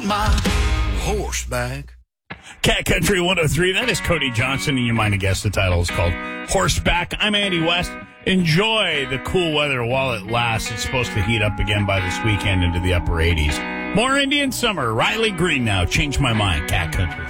on my horseback. Cat Country 103, that is Cody Johnson, and you might have guessed the title is called Horseback. I'm Andy West. Enjoy the cool weather while it lasts. It's supposed to heat up again by this weekend into the upper 80s. More Indian summer. Riley Green now. Change my mind. Cat Country.